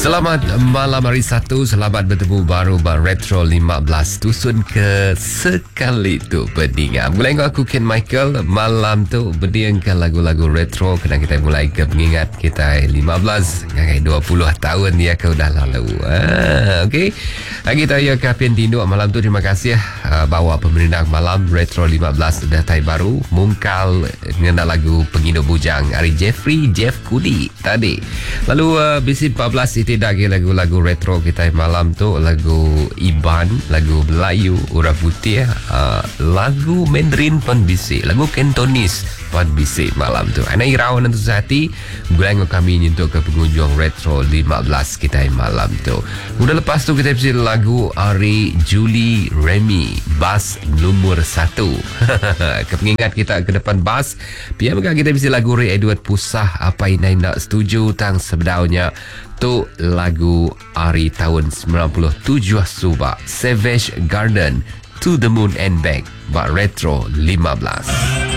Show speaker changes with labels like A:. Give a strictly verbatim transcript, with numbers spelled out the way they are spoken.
A: Selamat malam hari Sabtu. Selamat bertemu baru Bar Retro lima belas Tusun ke sekali tu pendengar. Mulai dengan aku Ken Michael. Malam tu berdiangkan lagu-lagu retro. Kena kita mulai ke pengingat kita lima belas ngai dua puluh tahun dia kau dah lalu. Ah, okey. Lagi tahu ya Kapien Tinduk malam tu, terima kasih uh, bawa pemerintah malam Retro lima belas datai baru mungkal mengenal lagu Pengindu Bujang Ari Jeffrey Jeff Kudi tadi. Lalu uh, bisi empat belas itu lagi lagu-lagu retro kita malam tu, lagu Iban, lagu Melayu Ura Putih, uh, lagu Mandarin pun bisi, lagu Cantonese pun bisi malam tu. Ana irau nanti sehati gulai kami nyentuh ke pengunjung Retro lima belas kita malam tu. Udah lepas tu kita bisi lagu Ari Julie Remy Bass nomor satu. Kepengingat kita ke depan bass. Biar maka kita bisi lagu Ray Edward Pusah Apa Inai Nak Setuju tang sebenarnya tu lagu Ari tahun sembilan puluh tujuh Subak Savage Garden To the Moon and Back Bak Retro lima belas.